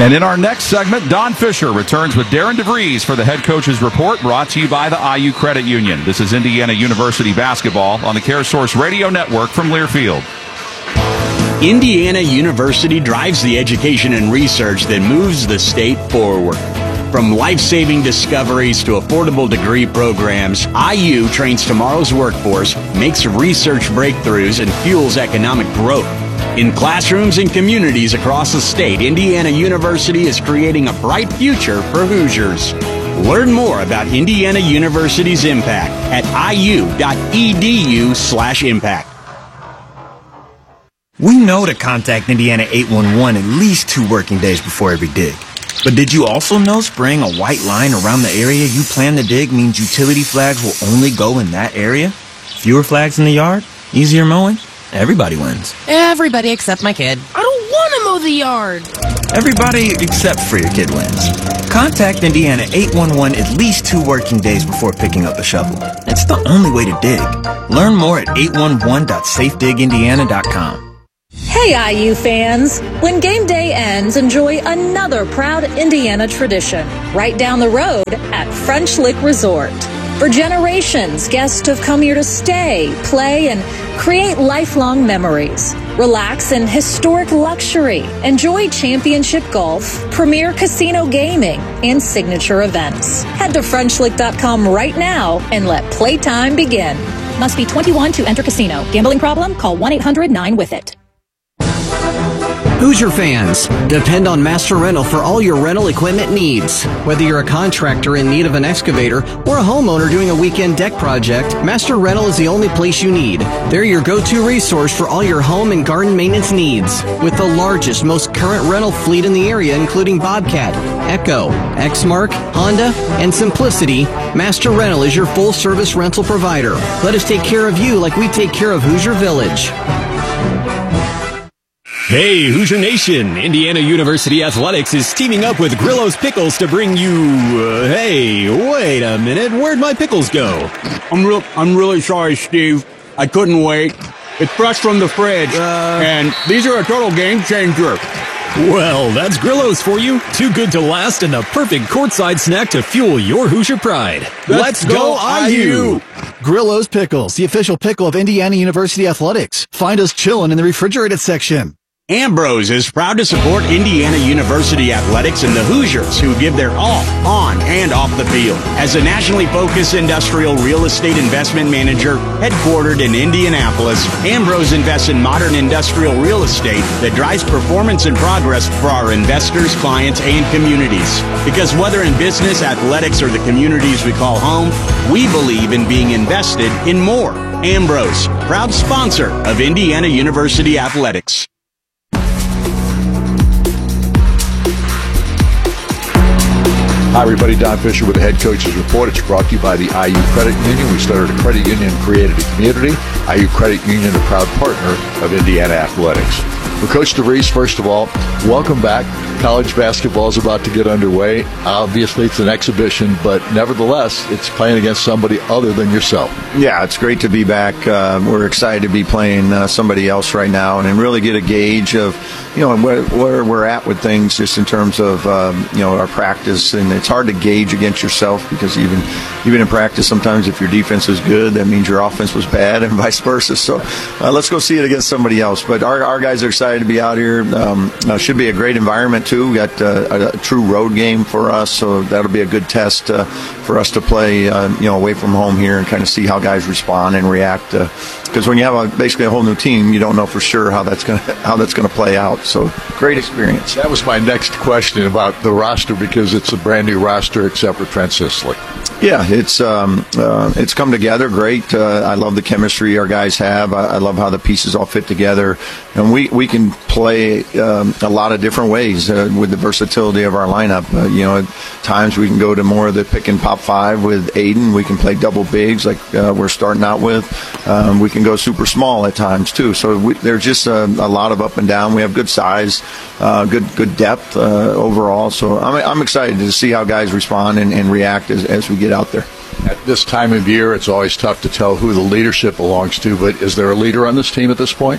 And in our next segment, Don Fisher returns with Darren DeVries for the head coach's report, brought to you by the IU Credit Union. This is Indiana University basketball on the CareSource Radio Network from Learfield. Indiana University drives the education and research that moves the state forward. From life-saving discoveries to affordable degree programs, IU trains tomorrow's workforce, makes research breakthroughs, and fuels economic growth. In classrooms and communities across the state, Indiana University is creating a bright future for Hoosiers. Learn more about Indiana University's impact at iu.edu/impact. We know to contact Indiana 811 at least 2 working days before every dig. But did you also know spraying a white line around the area you plan to dig means utility flags will only go in that area? Fewer flags in the yard? Easier mowing? Everybody wins. Everybody except my kid. I don't want to mow the yard. Everybody except for your kid wins. Contact Indiana 811 at least 2 working days before picking up a shovel. It's the only way to dig. Learn more at 811.safedigindiana.com. Hey IU fans! When game day ends, enjoy another proud Indiana tradition right down the road at French Lick Resort. For generations, guests have come here to stay, play, and create lifelong memories. Relax in historic luxury. Enjoy championship golf, premier casino gaming, and signature events. Head to FrenchLick.com right now and let playtime begin. Must be 21 to enter casino. Gambling problem? Call 1-800-9-WITH-IT. Hoosier fans, depend on Master Rental for all your rental equipment needs. Whether you're a contractor in need of an excavator or a homeowner doing a weekend deck project, Master Rental is the only place you need. They're your go-to resource for all your home and garden maintenance needs. With the largest, most current rental fleet in the area, including Bobcat, Echo, Exmark, Honda, and Simplicity, Master Rental is your full-service rental provider. Let us take care of you like we take care of Hoosier Village. Hey, Hoosier Nation! Indiana University Athletics is teaming up with Grillo's Pickles to bring you... hey, wait a minute. Where'd my pickles go? I'm really sorry, Steve. I couldn't wait. It's fresh from the fridge, and these are a total game changer. Well, that's Grillo's for you. Too good to last and the perfect courtside snack to fuel your Hoosier pride. Let's go IU! Grillo's Pickles, the official pickle of Indiana University Athletics. Find us chilling in the refrigerated section. Ambrose is proud to support Indiana University Athletics and the Hoosiers who give their all on and off the field. As a nationally focused industrial real estate investment manager headquartered in Indianapolis, Ambrose invests in modern industrial real estate that drives performance and progress for our investors, clients, and communities. Because whether in business, athletics, or the communities we call home, we believe in being invested in more. Ambrose, proud sponsor of Indiana University Athletics. Hi, everybody. Don Fisher with the Head Coach's Report. It's brought to you by the IU Credit Union. We started a credit union and created a community. IU Credit Union, a proud partner of Indiana Athletics. For Coach DeVries, first of all, welcome back. College basketball is about to get underway. Obviously, it's an exhibition, but nevertheless, it's playing against somebody other than yourself. Yeah, it's great to be back. We're excited to be playing somebody else right now and really get a gauge of, where we're at with things just in terms of, our practice. And it's hard to gauge against yourself because even in practice, sometimes if your defense is good, that means your offense was bad and vice versa. So let's go see it against somebody else. But our guys are excited to be out here. Should be a great environment, too. We got a true road game for us, so that'll be a good test for us to play, away from home here and kind of see how guys respond and react. Because when you have basically a whole new team, you don't know for sure how that's going to play out. So great experience. That was my next question about the roster because it's a brand new roster except for Trent Sisley. Yeah, it's come together great. I love the chemistry our guys have. I love how the pieces all fit together, and we can play a lot of different ways with the versatility of our lineup. At times we can go to more of the pick and pop 5 with Aiden. We can play double bigs like we're starting out with. We can go super small at times too. So there's just a lot of up and down. We have good size, good depth overall. So I'm excited to see how guys respond and react as we get out there. At this time of year, it's always tough to tell who the leadership belongs to, but is there a leader on this team at this point?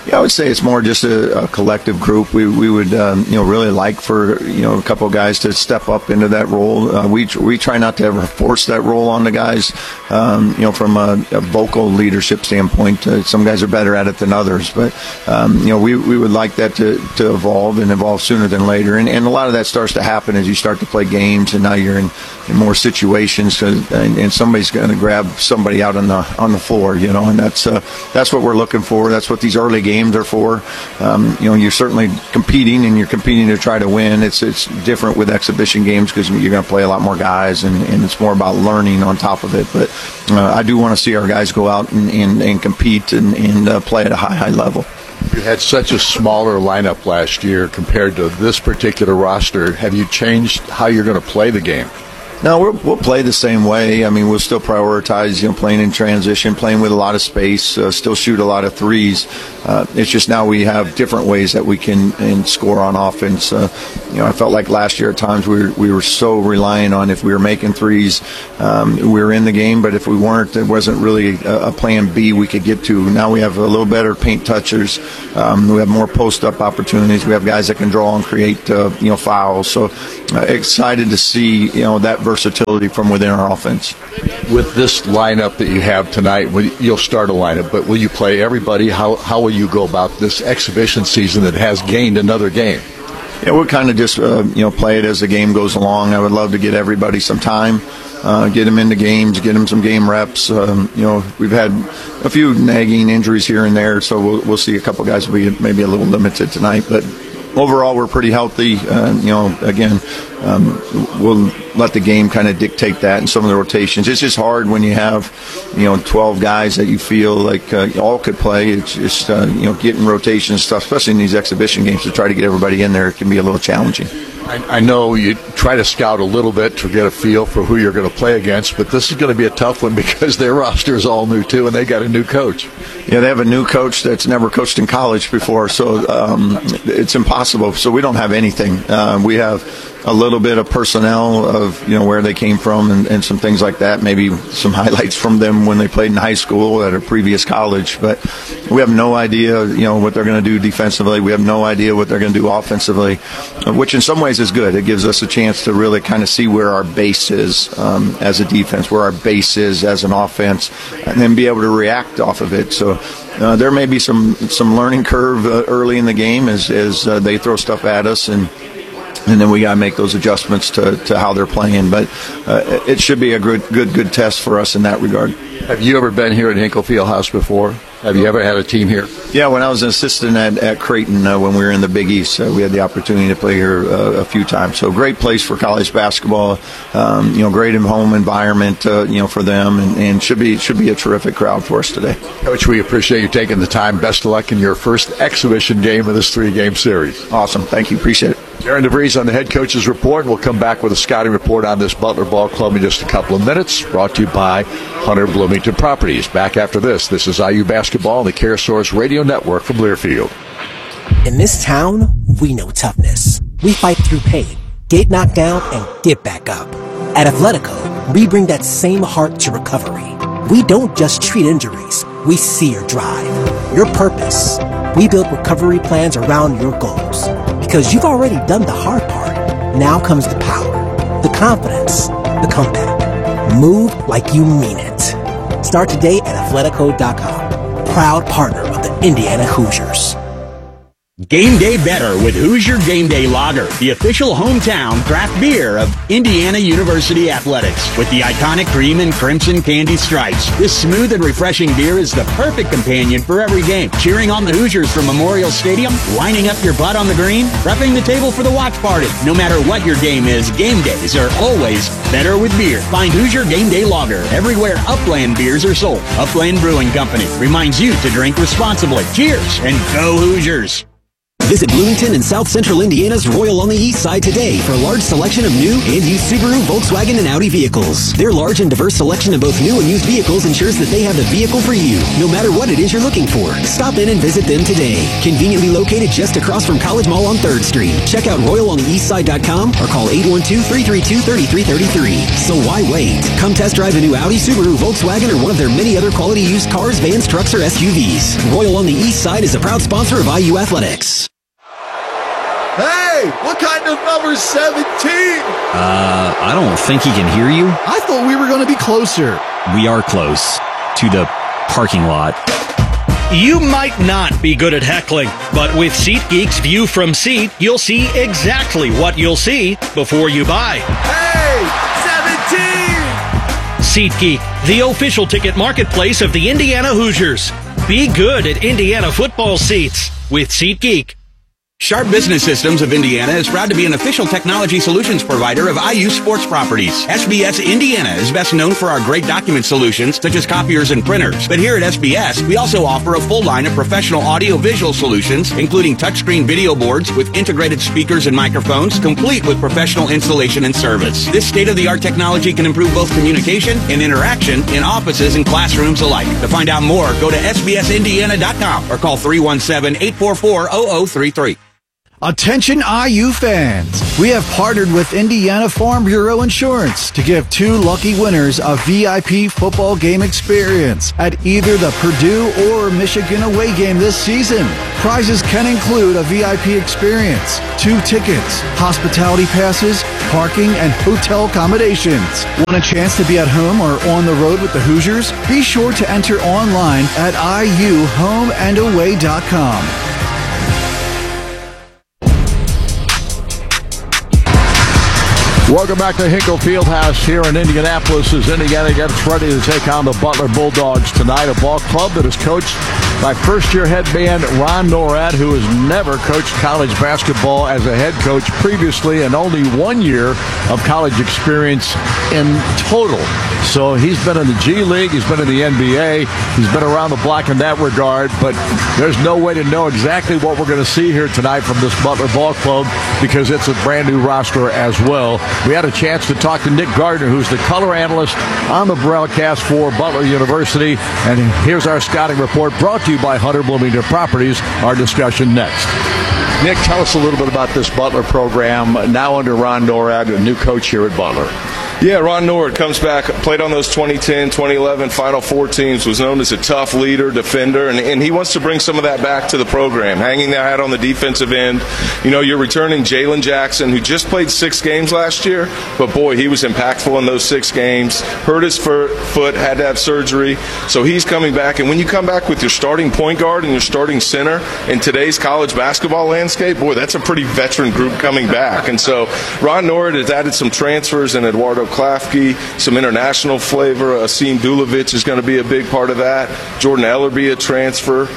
Yeah, I would say it's more just a collective group. We would really like for a couple of guys to step up into that role. We try not to ever force that role on the guys. From a vocal leadership standpoint, some guys are better at it than others. But we would like that to evolve and evolve sooner than later. And a lot of that starts to happen as you start to play games, and now you're in more situations, and somebody's going to grab somebody out on the floor. And that's what we're looking for. That's what these early games are for. You're certainly competing, and you're competing to try to win. It's different with exhibition games because you're going to play a lot more guys, and it's more about learning on top of it. But I do want to see our guys go out and compete and play at a high level. You had such a smaller lineup last year compared to this particular roster. Have you changed how you're going to play the game? No, we'll play the same way. I mean, we'll still prioritize, playing in transition, playing with a lot of space, still shoot a lot of threes. It's just now we have different ways that we can score on offense. I felt like last year at times we were so reliant on if we were making threes, we were in the game, but if we weren't, there wasn't really a plan B we could get to. Now we have a little better paint touchers. We have more post-up opportunities. We have guys that can draw and create, fouls. So excited to see, that versatility from within our offense. With this lineup that you have tonight, you'll start a lineup, but will you play everybody? How will you go about this exhibition season that has gained another game? Yeah, we'll kind of just play it as the game goes along. I would love to get everybody some time, get them into games, get them some game reps. We've had a few nagging injuries here and there, so we'll see a couple guys will be maybe a little limited tonight, but overall, we're pretty healthy. We'll let the game kind of dictate that and some of the rotations. It's just hard when you have, 12 guys that you feel like all could play. It's just, getting rotation and stuff, especially in these exhibition games, to try to get everybody in there, it can be a little challenging. I know you try to scout a little bit to get a feel for who you're going to play against, but this is going to be a tough one because their roster is all new, too, and they got a new coach. Yeah, they have a new coach that's never coached in college before, so it's impossible. So we don't have anything. We have a little bit of personnel of, where they came from and some things like that, maybe some highlights from them when they played in high school at a previous college. But we have no idea, what they're going to do defensively. We have no idea what they're going to do offensively, which in some ways is good. It gives us a chance to really kind of see where our base is as a defense, where our base is as an offense, and then be able to react off of it. So there may be some learning curve early in the game as they throw stuff at us, and then we got to make those adjustments to how they're playing. But it should be a good test for us in that regard. Have you ever been here at Hinkle Fieldhouse before? Have you ever had a team here? Yeah, when I was an assistant at Creighton, when we were in the Big East, we had the opportunity to play here a few times. So great place for college basketball. Great home environment, for them, and should be a terrific crowd for us today. Coach, we appreciate you taking the time. Best of luck in your first exhibition game of this 3-game series. Awesome. Thank you. Appreciate it. Darren DeVries on the head coach's report. We'll come back with a scouting report on this Butler Ball Club in just a couple of minutes. Brought to you by Hunter Bloomington Properties. Back after this. This is IU Basketball on the CareSource Radio Network from Learfield. In this town, we know toughness. We fight through pain, get knocked down, and get back up. At Athletico, we bring that same heart to recovery. We don't just treat injuries. We see your drive, your purpose. We build recovery plans around your goals. Because you've already done the hard part. Now comes the power, the confidence, the comeback. Move like you mean it. Start today at Athletico.com. Proud partner of the Indiana Hoosiers. Game day better with Hoosier Game Day Lager, the official hometown craft beer of Indiana University Athletics. With the iconic cream and crimson candy stripes, this smooth and refreshing beer is the perfect companion for every game. Cheering on the Hoosiers from Memorial Stadium, lining up your butt on the green, prepping the table for the watch party. No matter what your game is, game days are always better with beer. Find Hoosier Game Day Lager everywhere Upland beers are sold. Upland Brewing Company reminds you to drink responsibly. Cheers and go Hoosiers! Visit Bloomington and South Central Indiana's Royal on the East Side today for a large selection of new and used Subaru, Volkswagen, and Audi vehicles. Their large and diverse selection of both new and used vehicles ensures that they have the vehicle for you, no matter what it is you're looking for. Stop in and visit them today. Conveniently located just across from College Mall on 3rd Street. Check out RoyalOnTheEastSide.com or call 812-332-3333. So why wait? Come test drive a new Audi, Subaru, Volkswagen, or one of their many other quality used cars, vans, trucks, or SUVs. Royal on the East Side is a proud sponsor of IU Athletics. Hey, what kind of number 17? I don't think he can hear you. I thought we were going to be closer. We are close to the parking lot. You might not be good at heckling, but with SeatGeek's View from Seat, you'll see exactly what you'll see before you buy. Hey, 17! SeatGeek, the official ticket marketplace of the Indiana Hoosiers. Be good at Indiana football seats with SeatGeek. Sharp Business Systems of Indiana is proud to be an official technology solutions provider of IU Sports Properties. SBS Indiana is best known for our great document solutions, such as copiers and printers. But here at SBS, we also offer a full line of professional audio-visual solutions, including touchscreen video boards with integrated speakers and microphones, complete with professional installation and service. This state-of-the-art technology can improve both communication and interaction in offices and classrooms alike. To find out more, go to sbsindiana.com or call 317-844-0033. Attention IU fans, we have partnered with Indiana Farm Bureau Insurance to give 2 lucky winners a VIP football game experience at either the Purdue or Michigan away game this season. Prizes can include a VIP experience, 2 tickets, hospitality passes, parking, and hotel accommodations. Want a chance to be at home or on the road with the Hoosiers? Be sure to enter online at iuhomeandaway.com. Welcome back to Hinkle Fieldhouse here in Indianapolis as Indiana gets ready to take on the Butler Bulldogs tonight, a ball club that is coached by first-year head man Ron Norad, who has never coached college basketball as a head coach previously and only 1 year of college experience in total. So he's been in the G League, he's been in the NBA, he's been around the block in that regard, but there's no way to know exactly what we're going to see here tonight from this Butler ball club because it's a brand new roster as well. We had a chance to talk to Nick Gardner, who's the color analyst on the broadcast for Butler University. And here's our scouting report brought to you by Hunter Bloomington Properties. Our discussion next. Nick, tell us a little bit about this Butler program, now under Ron Norad, a new coach here at Butler. Yeah, Ron Norad comes back, played on those 2010, 2011 Final Four teams, was known as a tough leader, defender, and he wants to bring some of that back to the program, hanging that hat on the defensive end. You know, you're returning Jalen Jackson, who just played 6 games last year, but boy, he was impactful in those 6 games, hurt his foot, had to have surgery, so he's coming back. And when you come back with your starting point guard and your starting center in today's college basketball landscape, boy, that's a pretty veteran group coming back. And so Ron Norad has added some transfers in Eduardo Klafke, some international flavor. Asim Dulovic is going to be a big part of that. Jordan Ellerby, a transfer.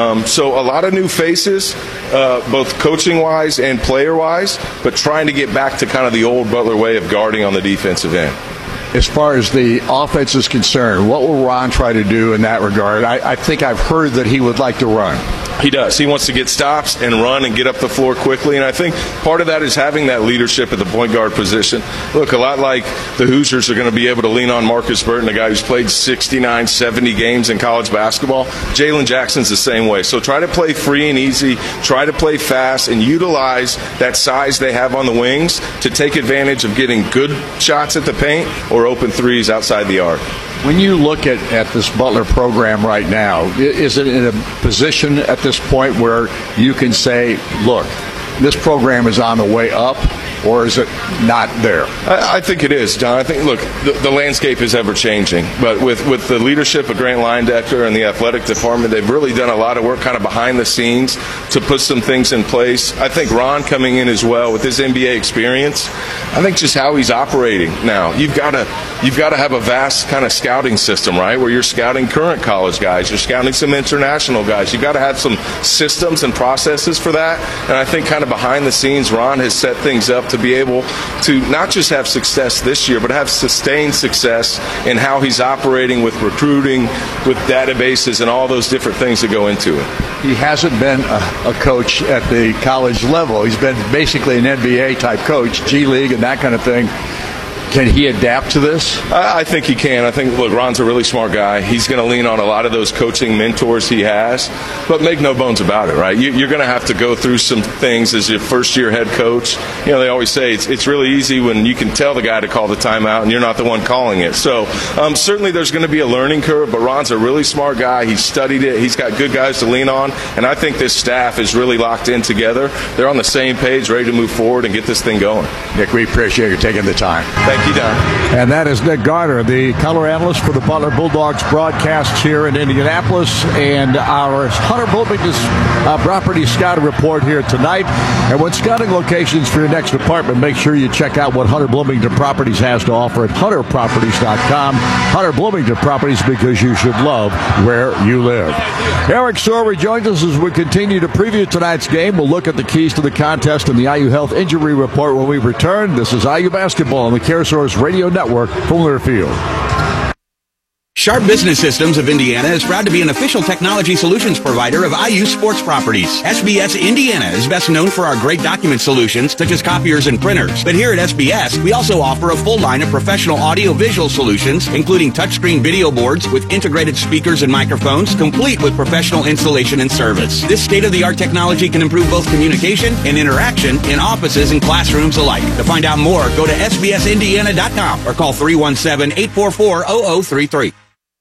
So a lot of new faces, both coaching-wise and player-wise, but trying to get back to kind of the old Butler way of guarding on the defensive end. As far as the offense is concerned, what will Ron try to do in that regard? I think I've heard that he would like to run. He does. He wants to get stops and run and get up the floor quickly. And I think part of that is having that leadership at the point guard position. Look, a lot like the Hoosiers are going to be able to lean on Marcus Burton, a guy who's played 69, 70 games in college basketball. Jalen Jackson's the same way. So try to play free and easy, try to play fast, and utilize that size they have on the wings to take advantage of getting good shots at the paint or open threes outside the arc. When you look at this Butler program right now, is it in a position at this point where you can say, look, this program is on the way up, or is it not there? I think it is, John. I think, look, the landscape is ever-changing. But with the leadership of Grant Leindecker and the athletic department, they've really done a lot of work kind of behind the scenes to put some things in place. I think Ron coming in as well with his NBA experience, I think just how he's operating now. You've got to have a vast kind of scouting system, right, where you're scouting current college guys. You're scouting some international guys. You've got to have some systems and processes for that. And I think kind of behind the scenes, Ron has set things up to be able to not just have success this year, but have sustained success in how he's operating with recruiting, with databases, and all those different things that go into it. He hasn't been a coach at the college level. He's been basically an NBA-type coach, G League and that kind of thing. Can he adapt to this? I think he can. I think, look, Ron's a really smart guy. He's going to lean on a lot of those coaching mentors he has. But make no bones about it, right? You're going to have to go through some things as your first-year head coach. You know, they always say it's really easy when you can tell the guy to call the timeout and you're not the one calling it. So certainly there's going to be a learning curve, but Ron's a really smart guy. He studied it. He's got good guys to lean on. And I think this staff is really locked in together. They're on the same page, ready to move forward and get this thing going. Nick, we appreciate you taking the time. Thank you, Don. And that is Nick Garner, the color analyst for the Butler Bulldogs broadcasts here in Indianapolis, and our Hunter Bloomington's property scouting report here tonight. And when scouting locations for your next apartment, make sure you check out what Hunter Bloomington Properties has to offer at hunterproperties.com. Hunter Bloomington Properties, because you should love where you live. Eric Sorey joins us as we continue to preview tonight's game. We'll look at the keys to the contest and the IU Health Injury Report when we return. This is IU Basketball on the CareSource Radio Network from Learfield. Sharp Business Systems of Indiana is proud to be an official technology solutions provider of IU Sports Properties. SBS Indiana is best known for our great document solutions, such as copiers and printers. But here at SBS, we also offer a full line of professional audio-visual solutions, including touchscreen video boards with integrated speakers and microphones, complete with professional installation and service. This state-of-the-art technology can improve both communication and interaction in offices and classrooms alike. To find out more, go to sbsindiana.com or call 317-844-0033.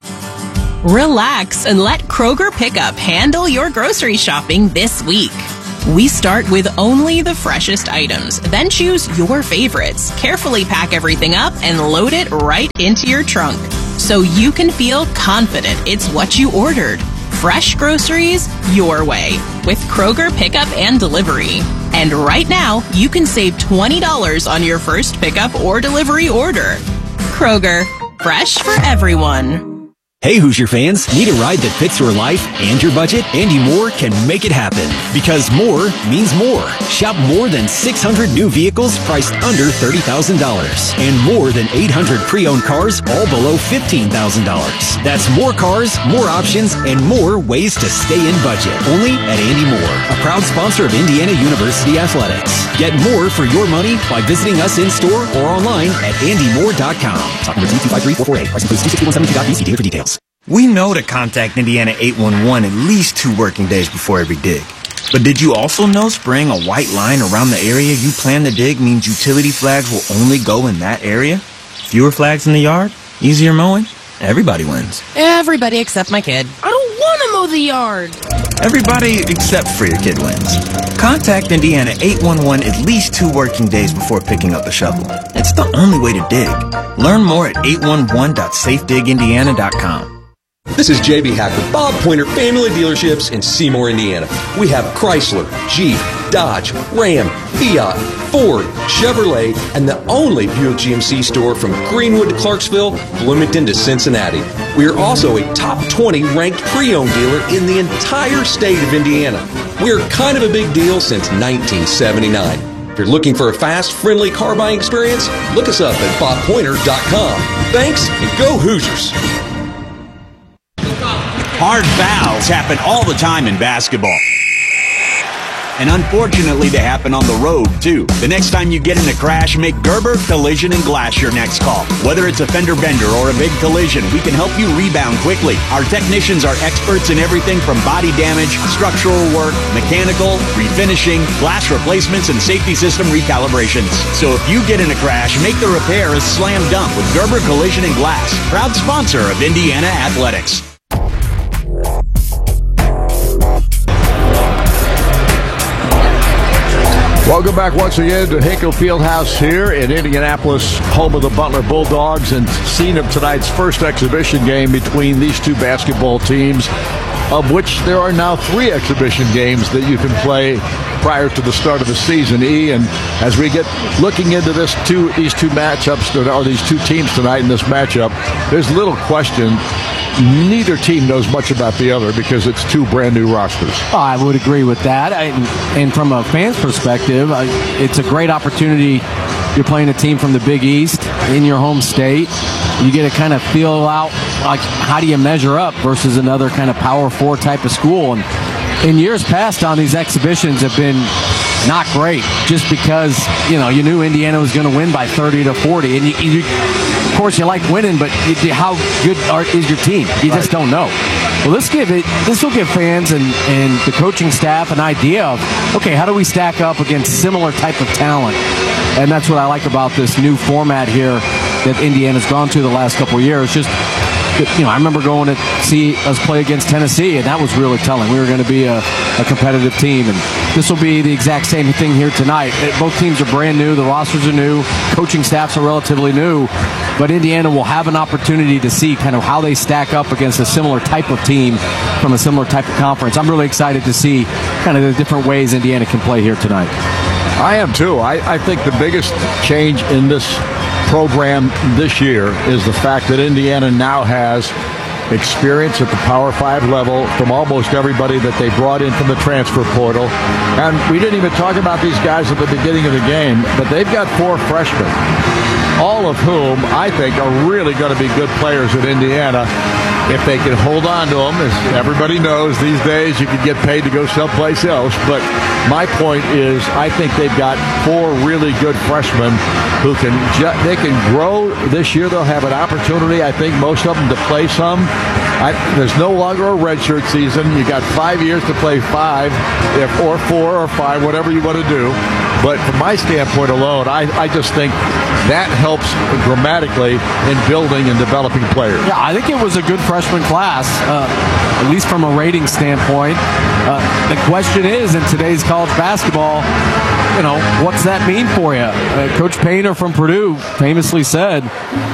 Relax and let Kroger Pickup handle your grocery shopping this week. We start with only the freshest items, then choose your favorites, carefully pack everything up, and load it right into your trunk so you can feel confident it's what you ordered. Fresh groceries your way with Kroger Pickup and Delivery. And right now, you can save $20 on your first pickup or delivery order. Kroger, fresh for everyone. Hey, Hoosier fans, need a ride that fits your life and your budget? Andy Moore can make it happen. Because more means more. Shop more than 600 new vehicles priced under $30,000. And more than 800 pre-owned cars all below $15,000. That's more cars, more options, and more ways to stay in budget. Only at Andy Moore, a proud sponsor of Indiana University Athletics. Get more for your money by visiting us in-store or online at andymoore.com. Stock number T253448. Price includes 26172.VC. Dealer for details. We know to contact Indiana 811 at least 2 working days before every dig. But did you also know spraying a white line around the area you plan to dig means utility flags will only go in that area? Fewer flags in the yard? Easier mowing? Everybody wins. Everybody except my kid. I don't want to mow the yard. Everybody except for your kid wins. Contact Indiana 811 at least 2 working days before picking up the shovel. It's the only way to dig. Learn more at 811.safedigindiana.com. This is JB Hack with Bob Pointer Family Dealerships in Seymour, Indiana. We have Chrysler, Jeep, Dodge, Ram, Fiat, Ford, Chevrolet, and the only Buick GMC store from Greenwood to Clarksville, Bloomington to Cincinnati. We are also a top 20 ranked pre-owned dealer in the entire state of Indiana. We are kind of a big deal since 1979. If you're looking for a fast, friendly car buying experience, look us up at bobpointer.com. Thanks, and go Hoosiers! Hard fouls happen all the time in basketball. And unfortunately, they happen on the road, too. The next time you get in a crash, make Gerber Collision and Glass your next call. Whether it's a fender bender or a big collision, we can help you rebound quickly. Our technicians are experts in everything from body damage, structural work, mechanical, refinishing, glass replacements, and safety system recalibrations. So if you get in a crash, make the repair a slam dunk with Gerber Collision and Glass, proud sponsor of Indiana Athletics. Welcome back once again to Hinkle Fieldhouse here in Indianapolis, home of the Butler Bulldogs, and scene of tonight's first exhibition game between these two basketball teams. of which there are now 3 exhibition games that you can play prior to the start of the season. And as we get looking into these two matchups, or these two teams tonight in this matchup, there's little question. Neither team knows much about the other because it's 2 brand new rosters. Oh, I would agree with that. And from a fan's perspective, it's a great opportunity. You're playing a team from the Big East in your home state. You get to kind of feel out, like, how do you measure up versus another kind of Power 4 type of school. And in years past, these exhibitions have been not great, just because you knew Indiana was going to win by 30 to 40, and you of course you like winning, but how good is your team? You just don't know. Well, this will give fans and the coaching staff an idea of, okay, how do we stack up against similar type of talent? And that's what I like about this new format here that Indiana's gone to the last couple of years. Just, I remember going to see us play against Tennessee, and that was really telling. We were going to be a competitive team, and this will be the exact same thing here tonight. Both teams are brand new. The rosters are new. Coaching staffs are relatively new. But Indiana will have an opportunity to see kind of how they stack up against a similar type of team from a similar type of conference. I'm really excited to see kind of the different ways Indiana can play here tonight. I am too. I think the biggest change in this program this year is the fact that Indiana now has experience at the Power 5 level from almost everybody that they brought in from the transfer portal. And we didn't even talk about these guys at the beginning of the game, but they've got 4 freshmen, all of whom I think are really going to be good players at Indiana if they can hold on to them. As everybody knows, these days you can get paid to go someplace else. But my point is, I think they've got 4 really good freshmen who can grow this year. They'll have an opportunity, I think, most of them to play some. There's no longer a redshirt season. You got 5 years to play 5, or 4 or 5, whatever you want to do. But from my standpoint alone, I just think that helps dramatically in building and developing players. Yeah, I think it was a good freshman class, at least from a rating standpoint. The question is, in today's college basketball, what's that mean for you? Coach Painter from Purdue famously said,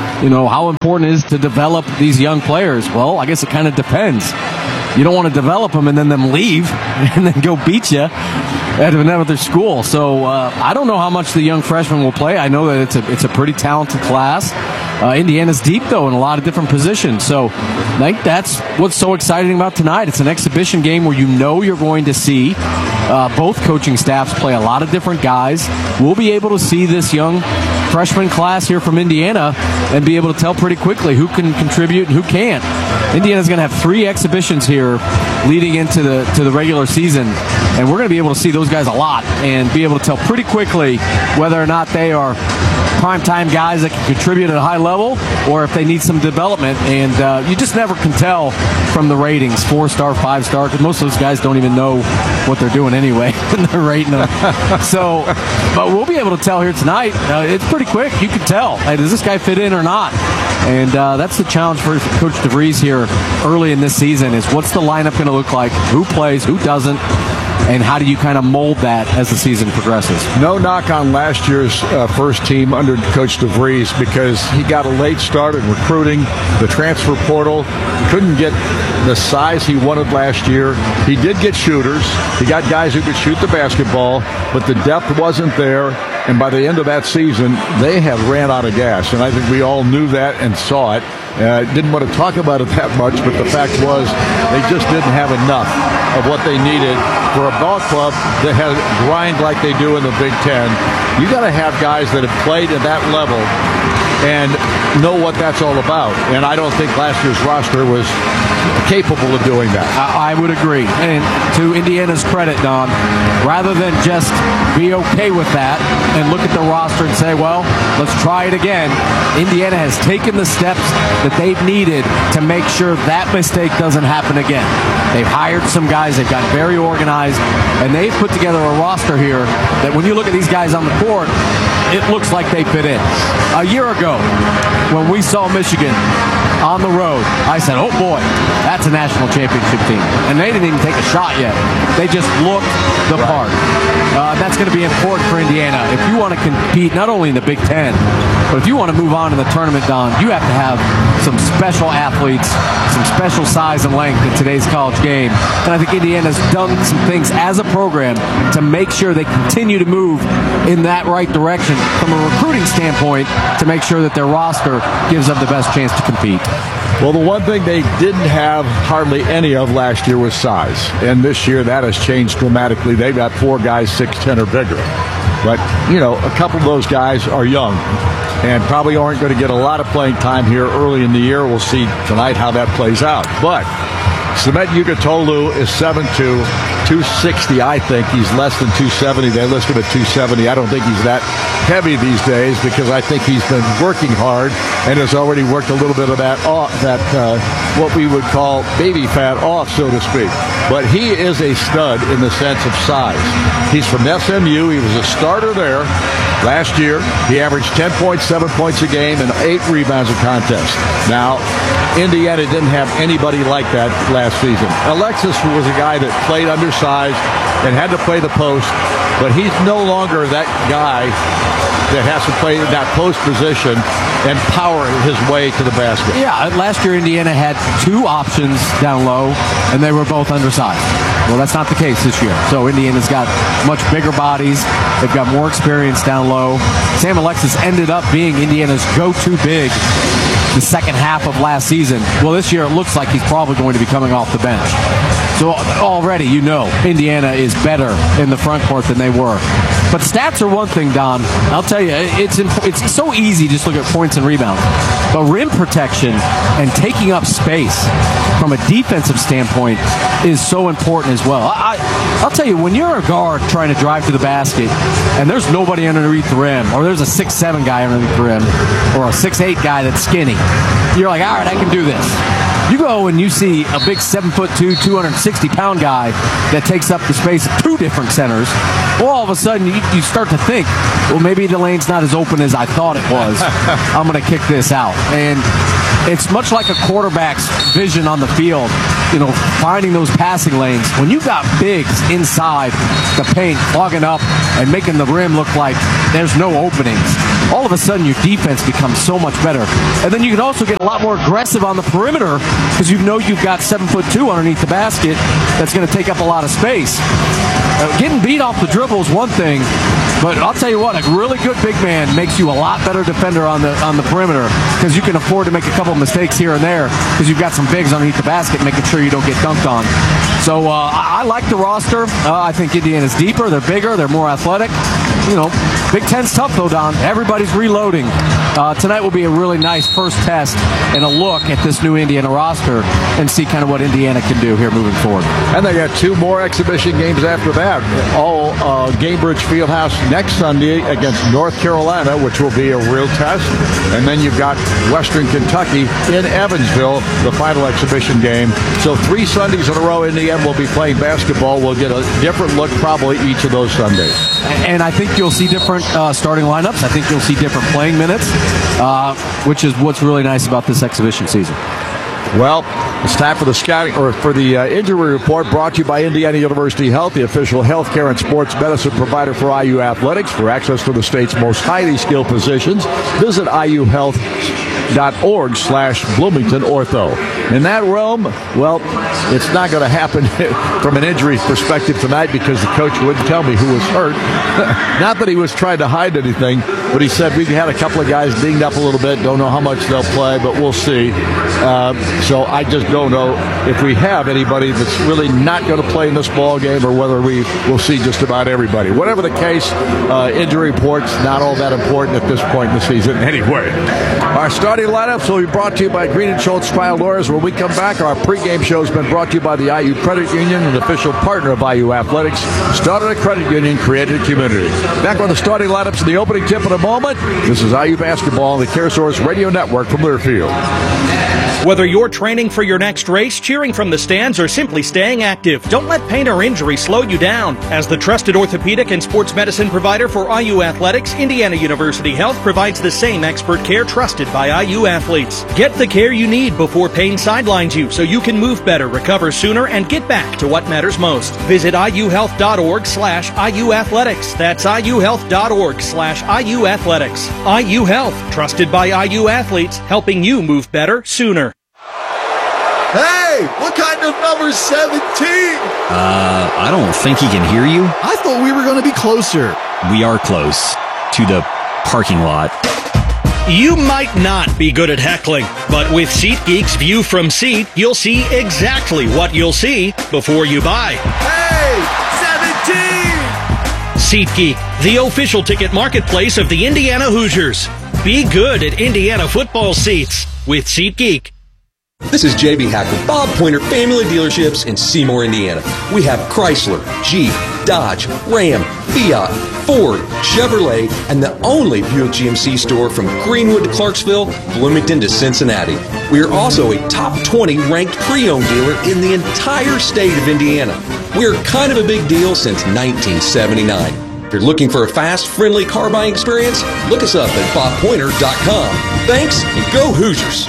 how important it is to develop these young players. Well, I guess it kind of depends. You don't want to develop them and then them leave and then go beat you at another school. So I don't know how much the young freshmen will play. I know that it's a pretty talented class. Indiana's deep, though, in a lot of different positions. So I think that's what's so exciting about tonight. It's an exhibition game where you're going to see both coaching staffs play a lot of different guys. We'll be able to see this young freshman class here from Indiana and be able to tell pretty quickly who can contribute and who can't. Indiana's going to have 3 exhibitions here leading into the regular season, and we're going to be able to see those guys a lot and be able to tell pretty quickly whether or not they are primetime guys that can contribute at a high level or if they need some development. And you just never can tell from the ratings, 4-star, 5-star, because most of those guys don't even know what they're doing anyway when they're rating them. So, but we'll be able to tell here tonight. It's pretty quick. You can tell, hey, does this guy fit in or not? And that's the challenge for Coach DeVries here early in this season, is what's the lineup going to look like? Who plays? Who doesn't? And how do you kind of mold that as the season progresses? No knock on last year's first team under Coach DeVries, because he got a late start in recruiting, the transfer portal. Couldn't get the size he wanted last year. He did get shooters. He got guys who could shoot the basketball, but the depth wasn't there. And by the end of that season, they have ran out of gas. And I think we all knew that and saw it. Didn't want to talk about it that much, but the fact was they just didn't have enough of what they needed for a ball club that has grind like they do in the Big Ten. You got to have guys that have played at that level and know what that's all about. And I don't think last year's roster was capable of doing that. I would agree. And to Indiana's credit, Don, rather than just be okay with that and look at the roster and say, well, let's try it again, Indiana has taken the steps that they've needed to make sure that mistake doesn't happen again. They've hired some guys, they've got very organized, and they've put together a roster here that when you look at these guys on the court, it looks like they fit in. A year ago, when we saw Michigan on the road, I said, oh boy, that's a national championship team. And they didn't even take a shot yet. They just looked the part. That's going to be important for Indiana. If you want to compete not only in the Big Ten, but if you want to move on in the tournament, Don, you have to have some special athletes, some special size and length in today's college game. And I think Indiana's done some things as a program to make sure they continue to move in that right direction from a recruiting standpoint to make sure that their roster gives them the best chance to compete. Well, the one thing they didn't have hardly any of last year was size. And this year that has changed dramatically. They've got 4 guys 6'10" or bigger. But, you know, a couple of those guys are young and probably aren't going to get a lot of playing time here early in the year. We'll see tonight how that plays out. But Samet Yugotolu is 7'2", 260, I think. He's less than 270. They list him at 270. I don't think he's that heavy these days because I think he's been working hard and has already worked a little bit of that off, what we would call baby fat off, so to speak. But he is a stud in the sense of size. He's from SMU. He was a starter there last year. He averaged 10.7 points a game and 8 rebounds a contest. Now, Indiana didn't have anybody like that last season. Alexis was a guy that played undersized and had to play the post, but he's no longer that guy that has to play that post position and power his way to the basket. Yeah, last year Indiana had 2 options down low, and they were both undersized. Well, that's not the case this year. So Indiana's got much bigger bodies. They've got more experience down low. Sam Alexis ended up being Indiana's go-to big the second half of last season. Well, this year it looks like he's probably going to be coming off the bench. So already you know Indiana is better in the front court than they were. But stats are one thing, Don. I'll tell you, it's so easy to just look at points and rebounds. But rim protection and taking up space from a defensive standpoint is so important as well. I'll tell you, when you're a guard trying to drive to the basket and there's nobody underneath the rim, or there's a 6'7" guy underneath the rim, or a 6'8" guy that's skinny, you're like, all right, I can do this. You go and you see a big 7'2", 260-pound guy that takes up the space of 2 different centers. Well, all of a sudden, you start to think, well, maybe the lane's not as open as I thought it was. I'm going to kick this out. And it's much like a quarterback's vision on the field, you know, finding those passing lanes. When you've got bigs inside the paint, clogging up and making the rim look like there's no openings, all of a sudden your defense becomes so much better. And then you can also get a lot more aggressive on the perimeter because you know you've got 7'2" underneath the basket that's going to take up a lot of space. Getting beat off the dribble is one thing, but I'll tell you what, a really good big man makes you a lot better defender on the perimeter because you can afford to make a couple of mistakes here and there because you've got some bigs underneath the basket making sure you don't get dunked on. So I like the roster. I think Indiana's deeper. They're bigger. They're more athletic. You know, Big Ten's tough though, Don. Everybody's reloading. Tonight will be a really nice first test and a look at this new Indiana roster and see kind of what Indiana can do here moving forward. And they got 2 more exhibition games after that. All Gainbridge Fieldhouse next Sunday against North Carolina, which will be a real test. And then you've got Western Kentucky in Evansville, the final exhibition game. So 3 Sundays in a row, Indiana will be playing basketball. We'll get a different look probably each of those Sundays. And I think you'll see different starting lineups. I think you'll see different playing minutes, which is what's really nice about this exhibition season. Well, it's time for the scouting or for the injury report brought to you by Indiana University Health, the official healthcare and sports medicine provider for IU Athletics. For access to the state's most highly skilled positions, visit iuhealth.org/Bloomington Ortho. In that realm, well, it's not going to happen from an injury perspective tonight because the coach wouldn't tell me who was hurt. Not that he was trying to hide anything, but he said we've had a couple of guys dinged up a little bit. Don't know how much they'll play, but we'll see. So I just don't know if we have anybody that's really not going to play in this ball game or whether we will see just about everybody. Whatever the case, injury reports not all that important at this point in the season anyway. Our starting lineups will be brought to you by Green & Schultz Trial Lawyers. When we come back, our pregame show has been brought to you by the IU Credit Union, an official partner of IU Athletics. Started a credit union, created a community. Back on the starting lineups and the opening tip in a moment. This is IU Basketball on the CareSource Radio Network from Learfield. Whether you're training for your next race, cheering from the stands, or simply staying active, don't let pain or injury slow you down. As the trusted orthopedic and sports medicine provider for IU Athletics, Indiana University Health provides the same expert care trusted by IU athletes. Get the care you need before pain sidelines you so you can move better, recover sooner, and get back to what matters most. Visit iuhealth.org/IU Athletics. That's iuhealth.org/IU Athletics. IU Health, trusted by IU athletes, helping you move better sooner. Hey, what kind of number 17? I don't think he can hear you. I thought we were going to be closer. We are close to the parking lot. You might not be good at heckling, but with SeatGeek's View from Seat, you'll see exactly what you'll see before you buy. Hey, 17! SeatGeek, the official ticket marketplace of the Indiana Hoosiers. Be good at Indiana football seats with SeatGeek. This is JB Hacker, Bob Pointer Family Dealerships in Seymour, Indiana. We have Chrysler, Jeep, Dodge, Ram, Fiat, Ford, Chevrolet, and the only Buick GMC store from Greenwood to Clarksville, Bloomington to Cincinnati. We are also a top 20 ranked pre-owned dealer in the entire state of Indiana. We're kind of a big deal since 1979. If you're looking for a fast, friendly car buying experience, look us up at bobpointer.com. Thanks, and go Hoosiers!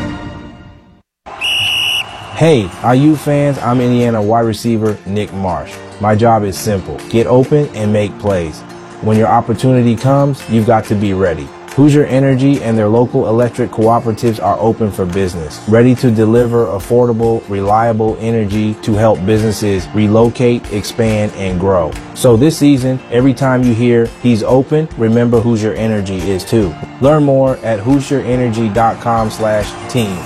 Hey, IU fans, I'm Indiana wide receiver Nick Marsh. My job is simple. Get open and make plays. When your opportunity comes, you've got to be ready. Hoosier Energy and their local electric cooperatives are open for business, ready to deliver affordable, reliable energy to help businesses relocate, expand, and grow. So this season, every time you hear he's open, remember Hoosier Energy is too. Learn more at HoosierEnergy.com/team.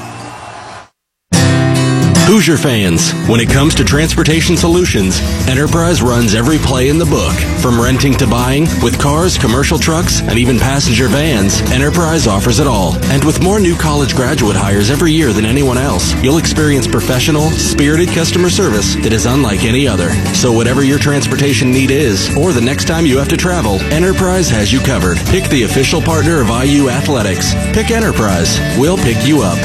Hoosier fans, when it comes to transportation solutions, Enterprise runs every play in the book. From renting to buying, with cars, commercial trucks, and even passenger vans, Enterprise offers it all. And with more new college graduate hires every year than anyone else, you'll experience professional, spirited customer service that is unlike any other. So whatever your transportation need is, or the next time you have to travel, Enterprise has you covered. Pick the official partner of IU Athletics. Pick Enterprise. We'll pick you up.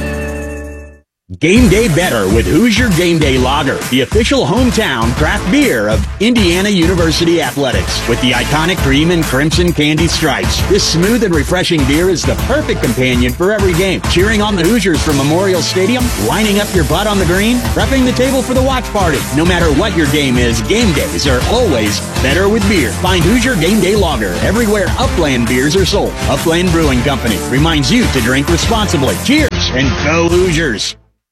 Game day better with Hoosier Game Day Lager, the official hometown craft beer of Indiana University Athletics. With the iconic green and crimson candy stripes, this smooth and refreshing beer is the perfect companion for every game. Cheering on the Hoosiers from Memorial Stadium, lining up your butt on the green, prepping the table for the watch party. No matter what your game is, game days are always better with beer. Find Hoosier Game Day Lager everywhere Upland beers are sold. Upland Brewing Company reminds you to drink responsibly. Cheers and go Hoosiers!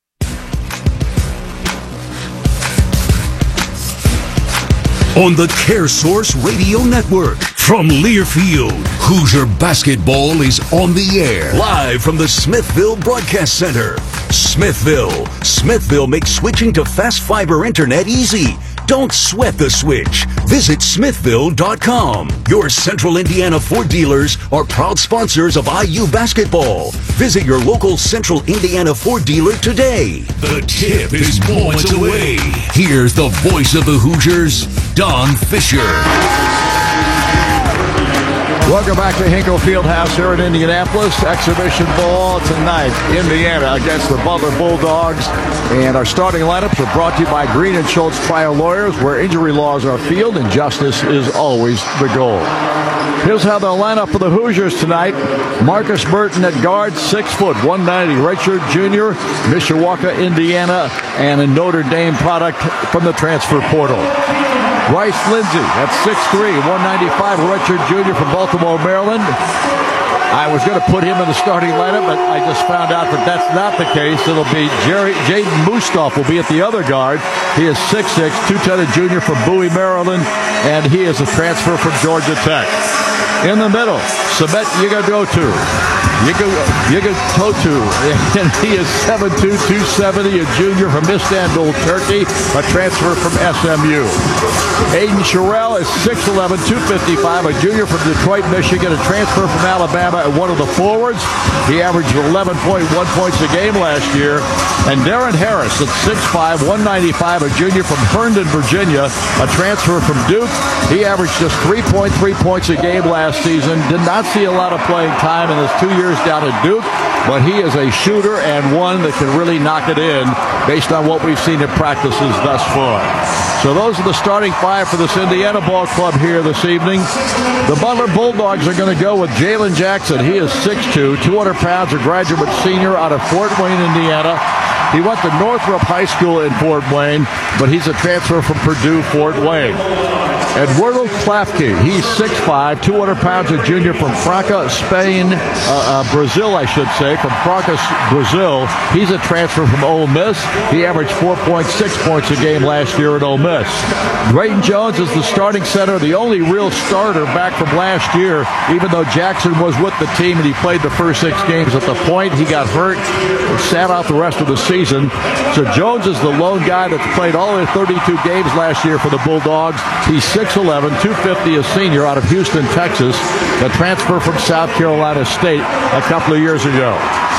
On the CareSource Radio Network from Learfield, Hoosier basketball is on the air. Live from the Smithville Broadcast Center. Smithville makes switching to fast fiber internet easy. Don't sweat the switch. Visit Smithville.com. Your Central Indiana Ford dealers are proud sponsors of IU basketball. Visit your local Central Indiana Ford dealer today. The tip is moments away. Here's the voice of the Hoosiers, Don Fisher. Welcome back to Hinkle Fieldhouse here in Indianapolis. Exhibition ball tonight. Indiana against the Butler Bulldogs. And our starting lineups are brought to you by Green & Schultz Trial Lawyers, where injury laws are field and justice is always the goal. Here's how they'll line up for the Hoosiers tonight. Marcus Burton at guard, 6 foot, 190, redshirt junior, Mishawaka, Indiana, and a Notre Dame product from the transfer portal. Bryce Lindsey at 6'3", 195, redshirt junior from Baltimore, Maryland. I was going to put him in the starting lineup, but I just found out that that's not the case. It'll be Jaden Mustoff will be at the other guard. He is 6'6", 210 junior from Bowie, Maryland, and he is a transfer from Georgia Tech. In the middle, Samet Yigadotu, and he is 7'2", 270, a junior from Istanbul, Turkey, a transfer from SMU. Aiden Sherrill is 6'11", 255, a junior from Detroit, Michigan, a transfer from Alabama, and one of the forwards. He averaged 11.1 points a game last year. And Darren Harris at 6'5", 195, a junior from Herndon, Virginia, a transfer from Duke. He averaged just 3.3 points a game last season. Did not see a lot of playing time in his 2 years years down at Duke, but he is a shooter and one that can really knock it in based on what we've seen in practices thus far. So those are the starting five for this Indiana ball club here this evening. The Butler Bulldogs are going to go with Jalen Jackson. He is 6'2", 200 pounds, a graduate senior out of Fort Wayne, Indiana. He went to Northrop High School in Fort Wayne, but he's a transfer from Purdue, Fort Wayne. Eduardo Klafke, he's 6'5", 200 pounds, a junior from Franca, Spain, Brazil, I should say, from Franca, Brazil. He's a transfer from Ole Miss. He averaged 4.6 points a game last year at Ole Miss. Drayton Jones is the starting center, the only real starter back from last year, even though Jackson was with the team and he played the first 6 games at the point. He got hurt and sat out the rest of the season. So Jones is the lone guy that's played all the 32 games last year for the Bulldogs. He's 6'11", 250, a senior out of Houston, Texas, a transfer from South Carolina State a couple of years ago.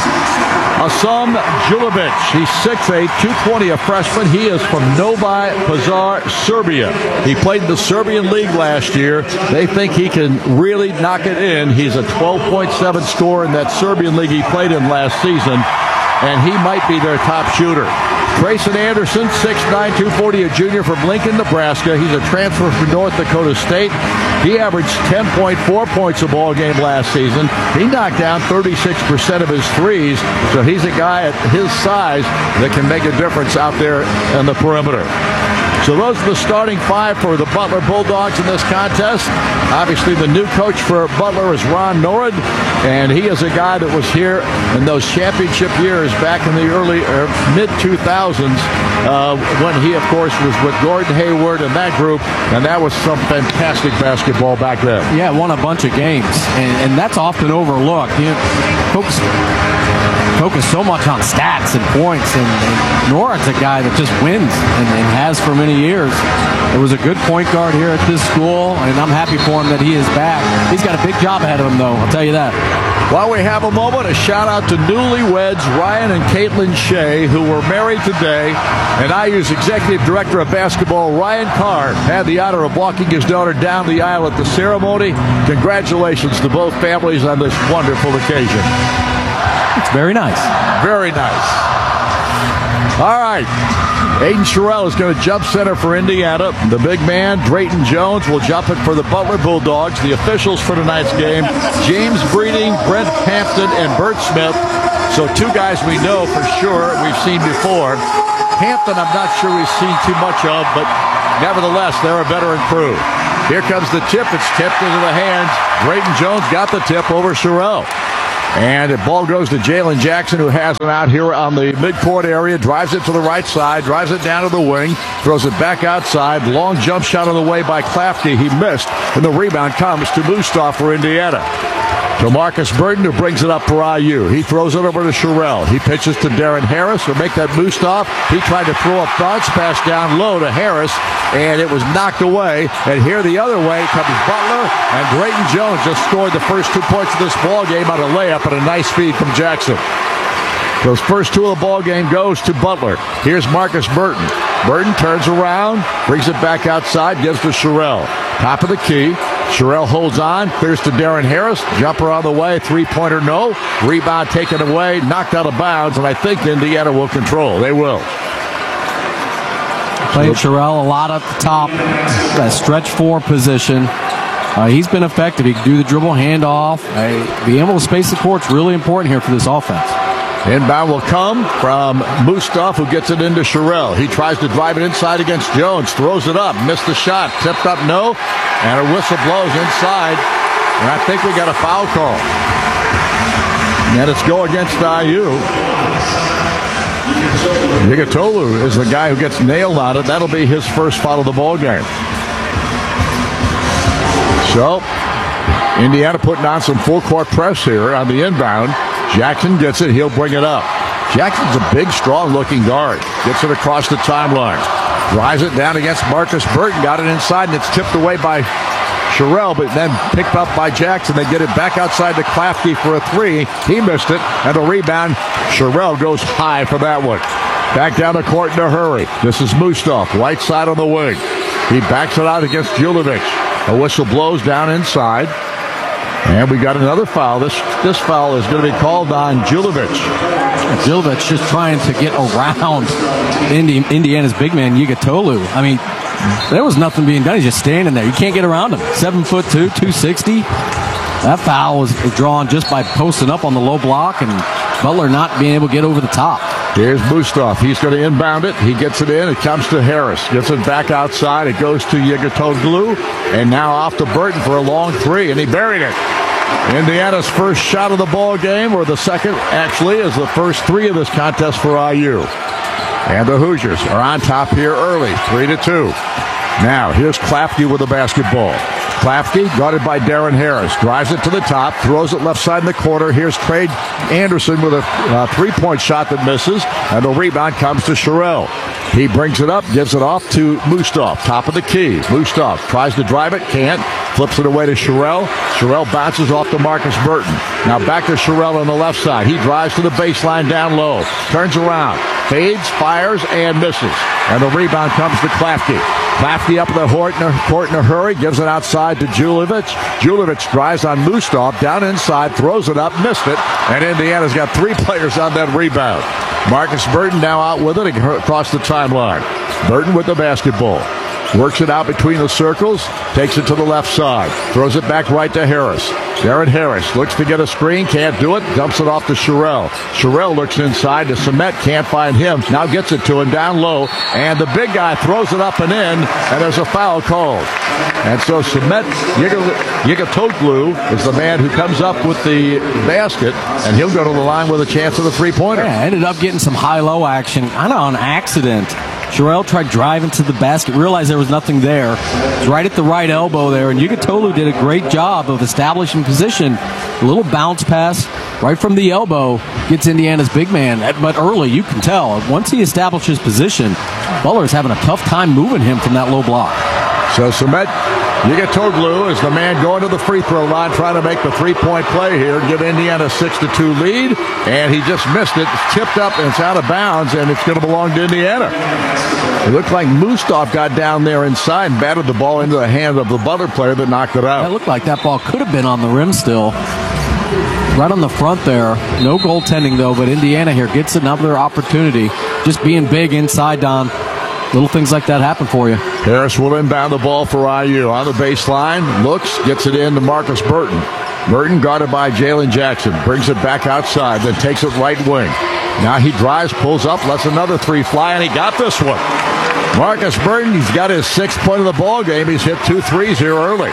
Asam Julovic, he's 6'8", 220, a freshman. He is from Novi Pazar, Serbia. He played in the Serbian League last year. They think he can really knock it in. He's a 12.7 scorer in that Serbian League he played in last season, and he might be their top shooter. Grayson Anderson, 6'9", 240, a junior from Lincoln, Nebraska. He's a transfer from North Dakota State. He averaged 10.4 points a ball game last season. He knocked down 36% of his threes, so he's a guy at his size that can make a difference out there on the perimeter. So those are the starting five for the Butler Bulldogs in this contest. Obviously, the new coach for Butler is Ron Norrid, and he is a guy that was here in those championship years back in the early mid-2000s when he, of course, was with Gordon Hayward and that group, and that was some fantastic basketball back then. Yeah, won a bunch of games, and that's often overlooked. You know, focus so much on stats and points, and Norrid's a guy that just wins and has for many years. There was a good point guard here at this school, and I'm happy for him that he is back. He's got a big job ahead of him, though, I'll tell you that. While we have a moment, a shout-out to newlyweds Ryan and Caitlin Shea, who were married today, and IU's Executive Director of Basketball, Ryan Carr, had the honor of walking his daughter down the aisle at the ceremony. Congratulations to both families on this wonderful occasion. It's very nice. Very nice. All right. Aiden Sherrill is going to jump center for Indiana. The big man, Drayton Jones, will jump it for the Butler Bulldogs. The officials for tonight's game, James Breeding, Brent Hampton, and Bert Smith. So 2 guys we know for sure we've seen before. Hampton, I'm not sure we've seen too much of, but nevertheless, they're a veteran crew. Here comes the tip. It's tipped into the hands. Drayton Jones got the tip over Sherrill. And the ball goes to Jalen Jackson, who has it out here on the midcourt area, drives it to the right side, drives it down to the wing, throws it back outside. Long jump shot on the way by Klafke. He missed, and the rebound comes to Mustaf for Indiana. To Marcus Burton, who brings it up for IU. He throws it over to Sherrill. He pitches to Darren Harris, who make that Mustaf. He tried to throw a bounce pass down low to Harris, and it was knocked away. And here the other way comes Butler, and Drayton Jones just scored the first 2 points of this ball game on a layup and a nice feed from Jackson. Those first 2 of the ball game goes to Butler. Here's Marcus Burton. Burton turns around, brings it back outside, gives to Sherrill. Top of the key. Sherrill holds on, clears to Darren Harris. Jumper on the way, 3-pointer no. Rebound taken away, knocked out of bounds, and I think Indiana will control. They will. Played Sherrill a lot at the top, that stretch 4 position. He's been effective. He can do the dribble handoff. Being able to space the court's really important here for this offense. Inbound will come from Mustaf, who gets it into Sherrill. He tries to drive it inside against Jones, throws it up, missed the shot, tipped up no, and a whistle blows inside, and I think we got a foul call. And it's go against IU. Nigatolu is the guy who gets nailed on it. That'll be his first foul of the ball game. So, Indiana putting on some full court press here on the inbound. Jackson gets it. He'll bring it up. Jackson's a big, strong-looking guard. Gets it across the timeline. Drives it down against Marcus Burton. Got it inside, and it's tipped away by Sherrill, but then picked up by Jackson. They get it back outside to Klafke for a 3. He missed it, and the rebound. Sherrill goes high for that one. Back down the court in a hurry. This is Mustaf, right side on the wing. He backs it out against Julovic. A whistle blows down inside. And we got another foul. This foul is going to be called on Julovic. Julovic just trying to get around Indiana's big man, Yugatolu. I mean, there was nothing being done. He's just standing there. You can't get around him. 7'2", 260. That foul was drawn just by posting up on the low block and Butler not being able to get over the top. Here's Mustaf. He's going to inbound it. He gets it in. It comes to Harris. Gets it back outside. It goes to Yugatolu. And now off to Burton for a long three, and he buried it. Indiana's first shot of the ball game, or the second, actually, is the first three of this contest for IU. And the Hoosiers are on top here early, 3-2. Now, here's Klafke with the basketball. Klafke, guarded by Darren Harris, drives it to the top, throws it left side in the corner. Here's Trey Anderson with a three-point shot that misses, and the rebound comes to Sherrill. He brings it up, gives it off to Mustaf, top of the key. Mustaf tries to drive it, can't, flips it away to Sherrill. Sherrill bounces off to Marcus Burton. Now back to Sherrill on the left side. He drives to the baseline down low, turns around, fades, fires, and misses. And the rebound comes to Klafke. Klafke up the court in a hurry, gives it outside to Julovic. Julovic drives on Mustaf, down inside, throws it up, missed it, and Indiana's got three players on that rebound. Marcus Burton now out with it across the timeline. Burton with the basketball. Works it out between the circles, takes it to the left side, throws it back right to Harris. Darren Harris looks to get a screen, can't do it, dumps it off to Sherrill. Sherrill looks inside to Cement, can't find him, now gets it to him down low, and the big guy throws it up and in, and there's a foul called. And so Cement Yugatolu is the man who comes up with the basket, and he'll go to the line with a chance of the three-pointer. Yeah, ended up getting some high-low action, kind of on accident. Sherrill tried driving to the basket, realized there was nothing there. It's right at the right elbow there, and Yugatolu did a great job of establishing position. A little bounce pass right from the elbow gets Indiana's big man. But early, you can tell, once he establishes position, Butler's having a tough time moving him from that low block. So Cement Yugatolu is the man going to the free throw line, trying to make the three-point play here, give Indiana a 6-2 lead, and he just missed it. It's tipped up and it's out of bounds, and it's going to belong to Indiana. It looked like Mustaf got down there inside and batted the ball into the hand of the Butler player that knocked it out. It looked like that ball could have been on the rim still. Right on the front there. No goaltending, though, but Indiana here gets another opportunity. Just being big inside, Don. Little things like that happen for you. Harris will inbound the ball for IU. On the baseline, looks, gets it in to Marcus Burton. Burton guarded by Jalen Jackson. Brings it back outside, then takes it right wing. Now he drives, pulls up, lets another three fly, and he got this one. Marcus Burton, he's got his sixth point of the ball game. He's hit 2 threes here early.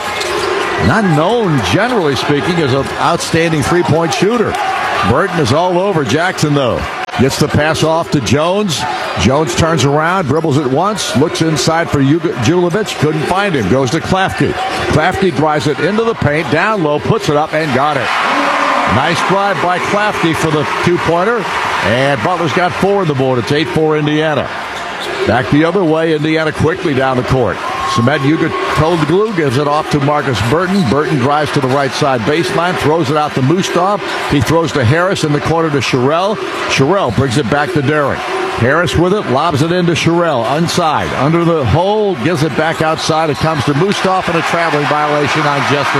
Not known, generally speaking, as an outstanding three-point shooter. Burton is all over Jackson, though. Gets the pass off to Jones. Jones turns around, dribbles it once, looks inside for Julovic, couldn't find him, goes to Klafke. Klafke drives it into the paint, down low, puts it up, and got it. Nice drive by Klafke for the two-pointer, and Butler's got 4 on the board. It's 8-4 Indiana. Back the other way, Indiana quickly down the court. Cement Yugatolu gives it off to Marcus Burton. Burton drives to the right side baseline, throws it out to Mustaf. He throws to Harris in the corner to Sherrill. Sherrill brings it back to Derrick. Harris with it, lobs it into Sherrill, inside, under the hole, gives it back outside. It comes to Mustaf, and a traveling violation on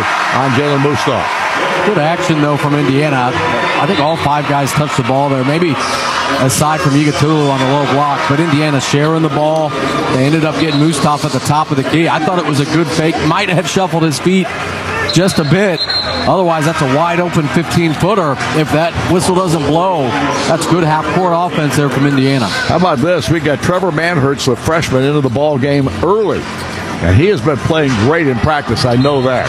Jalen Mustaf. Good action, though, from Indiana. I think all 5 guys touched the ball there, maybe aside from Yugatolu on the low block, but Indiana sharing the ball. They ended up getting Mustaf at the top of the key. I thought it was a good fake. Might have shuffled his feet just a bit. Otherwise, that's a wide-open 15-footer. If that whistle doesn't blow, that's good half-court offense there from Indiana. How about this? We got Trevor Manhurts, the freshman, into the ball game early. And he has been playing great in practice. I know that.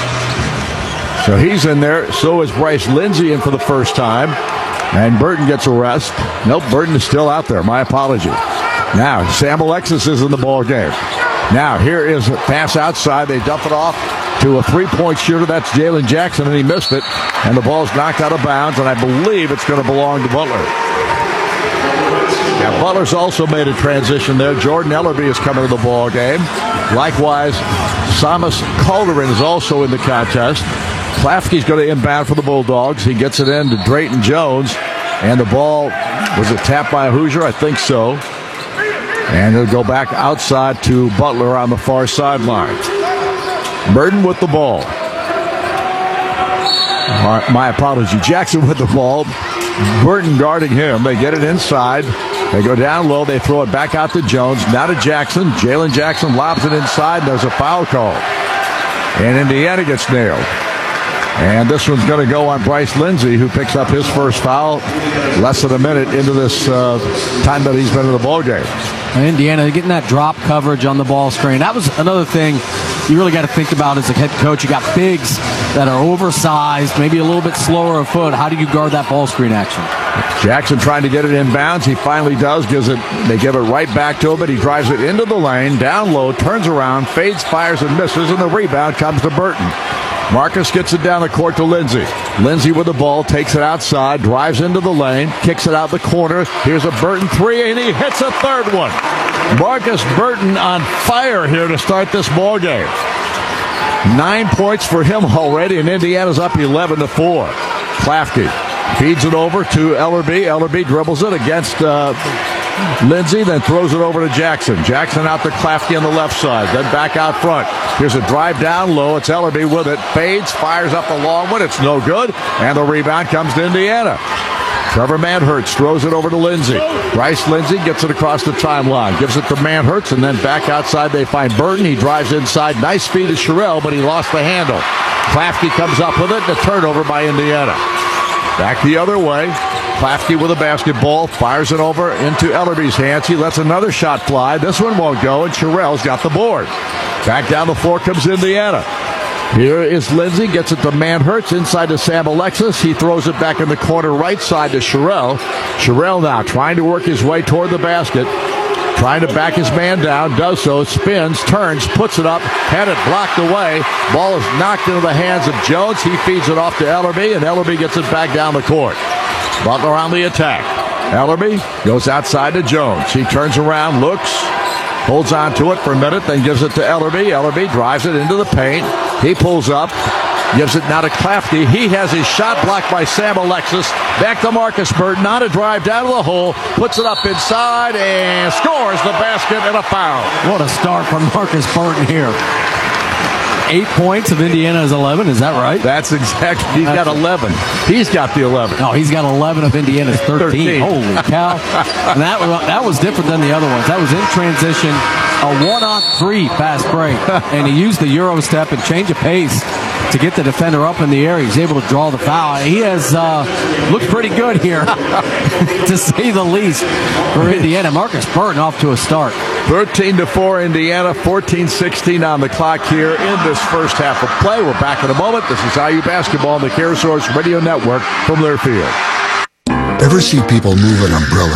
So he's in there. So is Bryce Lindsey in for the first time. And Burton gets a rest. Nope, Burton is still out there. My apology. Now, Sam Alexis is in the ball game. Now, here is a pass outside. They dump it off to a three-point shooter. That's Jalen Jackson, and he missed it. And the ball's knocked out of bounds, and I believe it's going to belong to Butler. Now, Butler's also made a transition there. Jordan Ellerby is coming to the ball game. Likewise, Samas Calderon is also in the contest. Klafke's going to inbound for the Bulldogs. He gets it in to Drayton Jones. And the ball, was it tapped by a Hoosier? I think so. And it'll go back outside to Butler on the far sideline. Burton with the ball. My apology. Jackson with the ball. Burton guarding him. They get it inside. They go down low. They throw it back out to Jones. Now to Jackson. Jalen Jackson lobs it inside. There's a foul call. And Indiana gets nailed. And this one's going to go on Bryce Lindsey, who picks up his first foul less than a minute into this time that he's been in the ball game. Indiana getting that drop coverage on the ball screen. That was another thing you really got to think about as a head coach. You got bigs that are oversized, maybe a little bit slower of foot. How do you guard that ball screen action? Jackson trying to get it inbounds. He finally does. They give it right back to him, but he drives it into the lane, down low, turns around, fades, fires, and misses, and the rebound comes to Burton. Marcus gets it down the court to Lindsey. Lindsey with the ball, takes it outside, drives into the lane, kicks it out the corner. Here's a Burton three, and he hits a third one. Marcus Burton on fire here to start this ball game. 9 points for him already, and Indiana's up 11-4. Klafke feeds it over to Ellerbe. Ellerbe dribbles it against Lindsey, then throws it over to Jackson. Jackson out to Klafke on the left side, then back out front. Here's a drive down low. It's Ellerbe with it. Fades, fires up the long one. It's no good. And the rebound comes to Indiana. Trevor Manhurts throws it over to Lindsey. Bryce Lindsey gets it across the timeline. Gives it to Manhurts, and then back outside they find Burton. He drives inside. Nice feed to Sherrill, but he lost the handle. Klafke comes up with it. The turnover by Indiana. Back the other way. Klafke with a basketball, fires it over into Ellerbe's hands. He lets another shot fly. This one won't go, and Sherrill's got the board. Back down the floor comes Indiana. Here is Lindsey, gets it to Manhurts, inside to Sam Alexis. He throws it back in the corner right side to Sherrill. Sherrill now trying to work his way toward the basket. Trying to back his man down, does so, spins, turns, puts it up, had it blocked away. Ball is knocked into the hands of Jones. He feeds it off to Ellerbe, and Ellerbe gets it back down the court. Butler on the attack. Ellerbe goes outside to Jones. He turns around, looks, holds on to it for a minute, then gives it to Ellerbe. Ellerbe drives it into the paint. He pulls up, gives it now to Klafke. He has his shot blocked by Sam Alexis. Back to Marcus Burton on a drive down to the hole. Puts it up inside and scores the basket and a foul. What a start from Marcus Burton here. 8 points of Indiana's 11. Is that right? That's exactly. He's got 11. He's got the 11. No, he's got 11 of Indiana's 13. Holy cow. And that was different than the other ones. That was in transition, a 1-on-3 fast break. And he used the Euro step and change of pace to get the defender up in the air. He's able to draw the foul. He has looked pretty good here, to say the least, for Indiana. Marcus Burton off to a start. 13-4 Indiana, 14-16 on the clock here in this first half of play. We're back in a moment. This is IU Basketball on the CareSource Radio Network from Learfield. Ever see people move an umbrella